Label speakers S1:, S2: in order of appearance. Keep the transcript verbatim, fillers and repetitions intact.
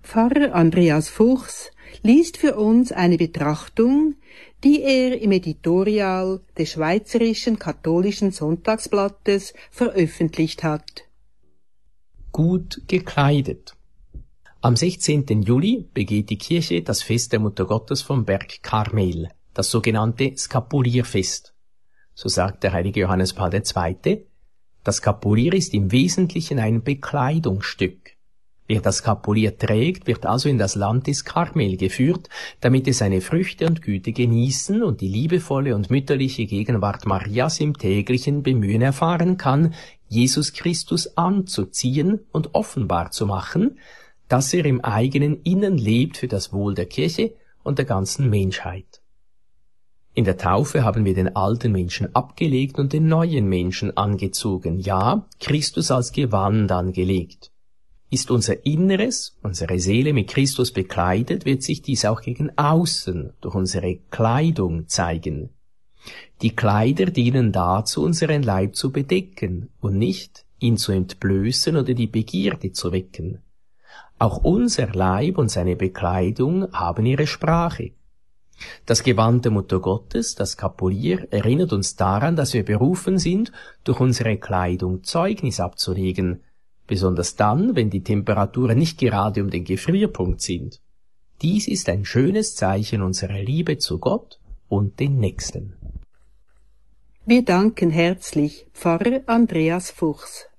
S1: Pfarrer Andreas Fuchs liest für uns eine Betrachtung, die er im Editorial des Schweizerischen Katholischen Sonntagsblattes veröffentlicht hat.
S2: Gut gekleidet. Am sechzehnten Juli begeht die Kirche das Fest der Muttergottes vom Berg Karmel, das sogenannte Skapulierfest. So sagt der heilige Johannes Paul der Zweite, das Skapulier ist im Wesentlichen ein Bekleidungsstück. Wer das Skapulier trägt, wird also in das Land des Karmel geführt, damit es seine Früchte und Güte genießen und die liebevolle und mütterliche Gegenwart Marias im täglichen Bemühen erfahren kann, Jesus Christus anzuziehen und offenbar zu machen, dass er im eigenen Innern lebt für das Wohl der Kirche und der ganzen Menschheit. In der Taufe haben wir den alten Menschen abgelegt und den neuen Menschen angezogen, ja, Christus als Gewand angelegt. Ist unser Inneres, unsere Seele mit Christus bekleidet, wird sich dies auch gegen außen durch unsere Kleidung zeigen. Die Kleider dienen dazu, unseren Leib zu bedecken und nicht, ihn zu entblößen oder die Begierde zu wecken. Auch unser Leib und seine Bekleidung haben ihre Sprache. Das Gewand der Mutter Gottes, das Skapulier, erinnert uns daran, dass wir berufen sind, durch unsere Kleidung Zeugnis abzulegen, besonders dann, wenn die Temperaturen nicht gerade um den Gefrierpunkt sind. Dies ist ein schönes Zeichen unserer Liebe zu Gott und den Nächsten.
S1: Wir danken herzlich Pfarrer Andreas Fuchs.